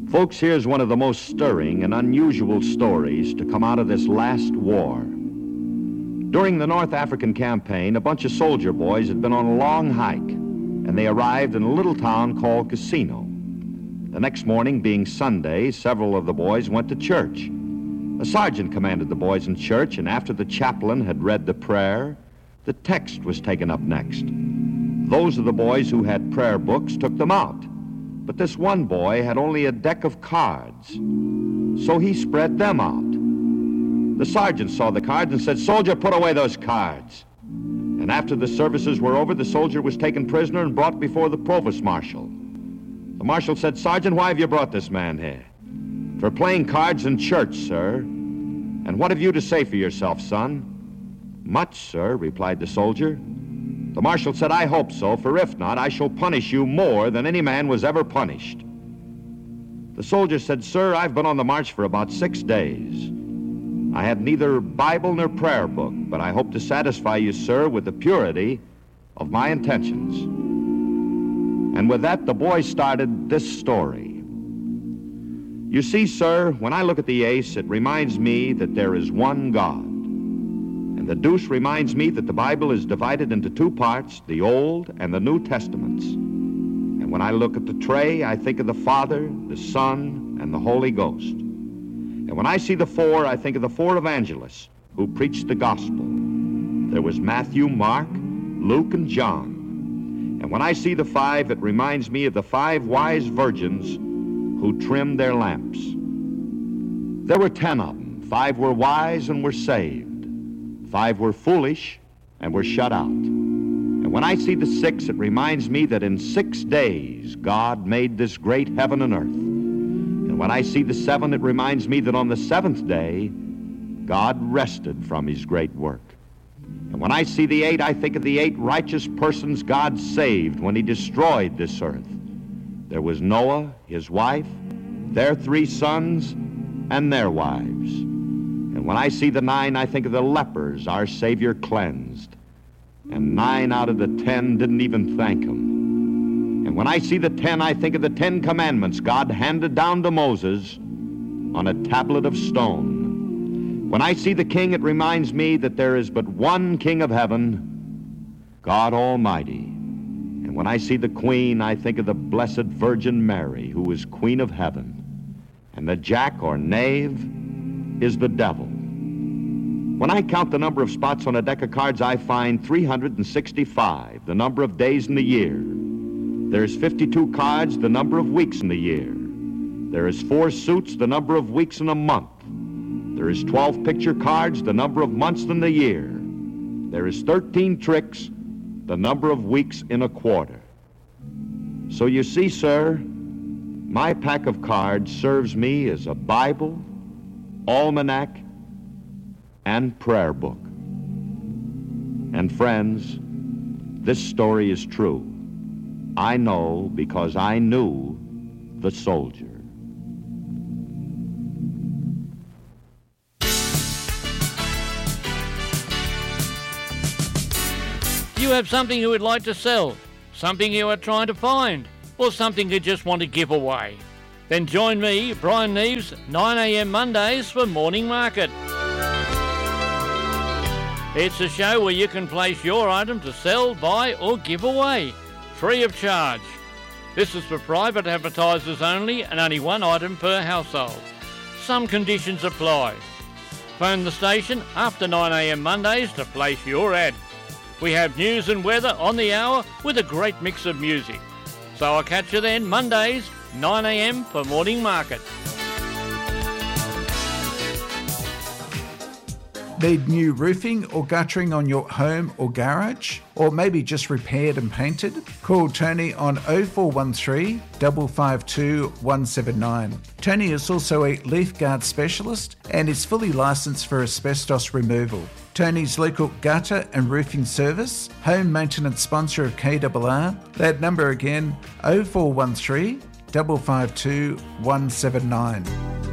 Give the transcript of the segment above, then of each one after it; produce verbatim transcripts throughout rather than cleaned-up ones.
Folks, here's one of the most stirring and unusual stories to come out of this last war. During the North African campaign, a bunch of soldier boys had been on a long hike, and they arrived in a little town called Cassino. The next morning, being Sunday, several of the boys went to church. A sergeant commanded the boys in church, and after the chaplain had read the prayer, the text was taken up next. Those of the boys who had prayer books took them out, but this one boy had only a deck of cards, so he spread them out. The sergeant saw the cards and said, "Soldier, put away those cards." And after the services were over, the soldier was taken prisoner and brought before the provost marshal. The marshal said, "Sergeant, why have you brought this man here?" "For playing cards in church, sir." "And what have you to say for yourself, son?" "Much, sir," replied the soldier. The marshal said, "I hope so, for if not, I shall punish you more than any man was ever punished." The soldier said, "Sir, I've been on the march for about six days. I have neither Bible nor prayer book, but I hope to satisfy you, sir, with the purity of my intentions." And with that, the boy started this story. "You see, sir, when I look at the ace, it reminds me that there is one God. And the deuce reminds me that the Bible is divided into two parts, the Old and the New Testaments. And when I look at the tray, I think of the Father, the Son, and the Holy Ghost. And when I see the four, I think of the four evangelists who preached the gospel. There was Matthew, Mark, Luke, and John. And when I see the five, it reminds me of the five wise virgins who trimmed their lamps. There were ten of them. Five were wise and were saved. Five were foolish and were shut out. And when I see the six, it reminds me that in six days God made this great heaven and earth. And when I see the seven, it reminds me that on the seventh day God rested from his great work. And when I see the eight, I think of the eight righteous persons God saved when he destroyed this earth. There was Noah, his wife, their three sons, and their wives. And when I see the nine, I think of the lepers our Savior cleansed. And nine out of the ten didn't even thank him. And when I see the ten, I think of the Ten Commandments God handed down to Moses on a tablet of stone. When I see the king, it reminds me that there is but one King of heaven, God Almighty. And when I see the queen, I think of the Blessed Virgin Mary, who is Queen of heaven. And the jack or knave is the devil. When I count the number of spots on a deck of cards, I find three hundred sixty-five, the number of days in the year. There's fifty-two cards, the number of weeks in the year. There is four suits, the number of weeks in a month. There is twelve picture cards, the number of months in the year. There is thirteen tricks, the number of weeks in a quarter. So you see, sir, my pack of cards serves me as a Bible, almanac, and prayer book. And friends, this story is true. I know because I knew the soldier. You have something you would like to sell, something you are trying to find, or something you just want to give away. Then join me, Brian Neves, nine a.m. Mondays for Morning Market. It's a show where you can place your item to sell, buy or give away, free of charge. This is for private advertisers only and only one item per household. Some conditions apply. Phone the station after nine a.m. Mondays to place your ad. We have news and weather on the hour with a great mix of music. So I'll catch you then, Mondays, nine a.m. for Morning Market. Need new roofing or guttering on your home or garage? Or maybe just repaired and painted? Call Tony on oh four one three, five five two, one seven nine. Tony is also a leaf guard specialist and is fully licensed for asbestos removal. Tony's local gutter and roofing service, home maintenance sponsor of K R R. That number again, oh four one three, five five two, one seven nine.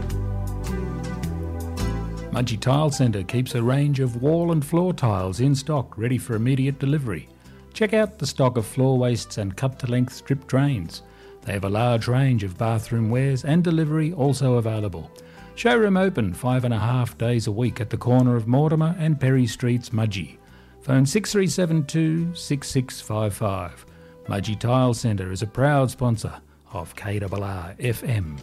Mudgee Tile Centre keeps a range of wall and floor tiles in stock ready for immediate delivery. Check out the stock of floor wastes and cut-to-length strip drains. They have a large range of bathroom wares and delivery also available. Showroom open five and a half days a week at the corner of Mortimer and Perry Streets, Mudgee. Phone six three seven two, six six five five. Mudgee Tile Centre is a proud sponsor of K R R F M.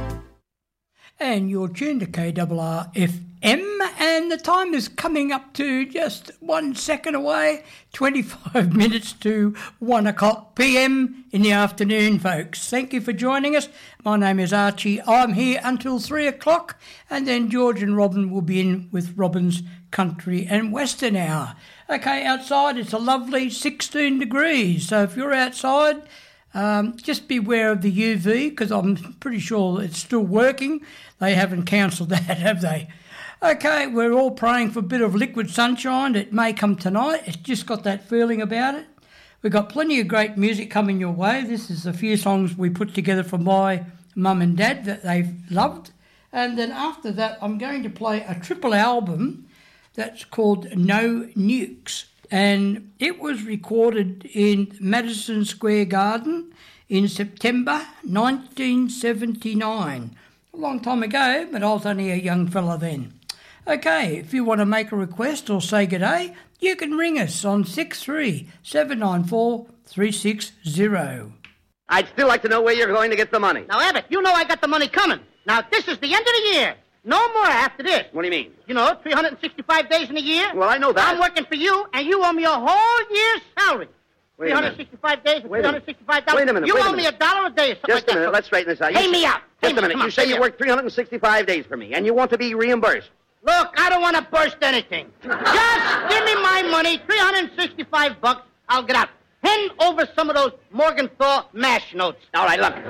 And you're tuned to K R R F M, and the time is coming up to just one second away, twenty-five minutes to one o'clock p m in the afternoon, folks. Thank you for joining us. My name is Archie. I'm here until three o'clock, and then George and Robin will be in with Robin's Country and Western Hour. Okay, outside it's a lovely sixteen degrees, so if you're outside, Um, just beware of the U V, because I'm pretty sure it's still working. They haven't cancelled that, have they? Okay, we're all praying for a bit of liquid sunshine. It may come tonight. It's just got that feeling about it. We've got plenty of great music coming your way. This is a few songs we put together for my mum and dad that they've loved. And then after that, I'm going to play a triple album that's called No Nukes. And it was recorded in Madison Square Garden in September nineteen seventy-nine. A long time ago, but I was only a young fella then. Okay, if you want to make a request or say good day, you can ring us on six three seven nine four three six zero. I'd still like to know where you're going to get the money. Now, Abbott, you know I got the money coming. Now, this is the end of the year. No more after this. What do you mean? You know, three hundred sixty-five days in a year. Well, I know that. I'm working for you, and you owe me a whole year's salary. Wait three hundred sixty-five days and Wait a three hundred sixty-five dollars. Wait a minute, You wait a owe me a minute. dollar a day or something Just like a that. minute. So Let's straighten this out. Pay You me say- out. Pay Just me. a minute. Come on, You say pay you me work three hundred sixty-five days for me, and you want to be reimbursed. Look, I don't want to burst anything. Just give me my money, three hundred sixty-five bucks. I'll get out. Hand over some of those Morgenthau MASH notes. All right, look.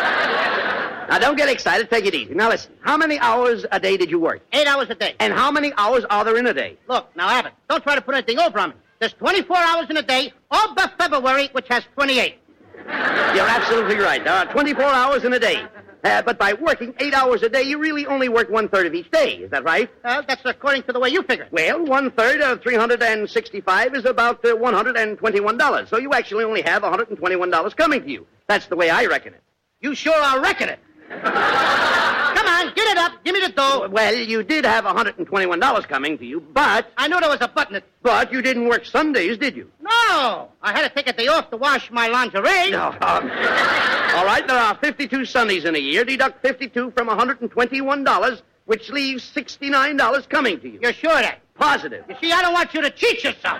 Now, don't get excited. Take it easy. Now, listen. How many hours a day did you work? Eight hours a day. And how many hours are there in a day? Look, now, Abbott, don't try to put anything over on me. There's twenty-four hours in a day, all but February, which has twenty-eight. You're absolutely right. There are twenty-four hours in a day. Uh, but by working eight hours a day, you really only work one-third of each day. Is that right? Well, that's according to the way you figure. Well, one-third of three hundred sixty-five is about uh, one hundred twenty-one dollars. So you actually only have one hundred twenty-one dollars coming to you. That's the way I reckon it. You sure are wrecking it. Come on, get it up. Give me the dough. Well, you did have one hundred twenty-one dollars coming to you, but... I knew there was a button. It. But you didn't work Sundays, did you? No. I had to take a day off to wash my lingerie. No. Um, all right, there are fifty-two Sundays in a year. Deduct fifty-two from one hundred twenty-one dollars, which leaves sixty-nine dollars coming to you. You're sure of that? Positive. You see, I don't want you to cheat yourself.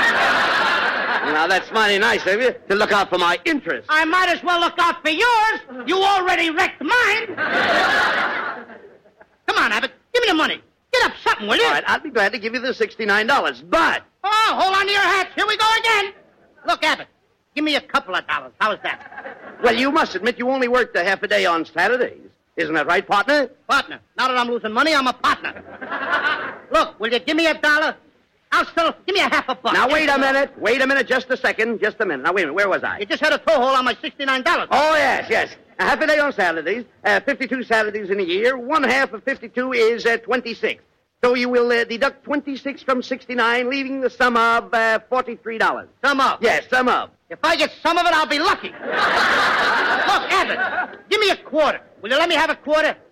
Now, that's mighty nice of you to look out for my interest. I might as well look out for yours. You already wrecked mine. Come on, Abbott. Give me the money. Get up something, will you? All right, I'll be glad to give you the sixty-nine dollars, but... Oh, hold on to your hats. Here we go again. Look, Abbott, give me a couple of dollars. How's that? Well, you must admit you only worked a half a day on Saturdays. Isn't that right, partner? Partner. Now that I'm losing money, I'm a partner. Look, will you give me a dollar? I'll still... Give me a half a buck. Now, wait a minute. Wait a minute. Just a second. Just a minute. Now, wait a minute. Where was I? You just had a toe hole on my sixty-nine dollars. Oh, yes, yes. A half a day on Saturdays, uh, fifty-two Saturdays in a year. One half of fifty-two is uh, twenty-six. So you will uh, deduct twenty-six from sixty-nine, leaving the sum of uh, forty-three dollars. Sum up. Yes, sum of. If I get some of it, I'll be lucky. Look, Abbott, give me a quarter. Will you let me have a quarter?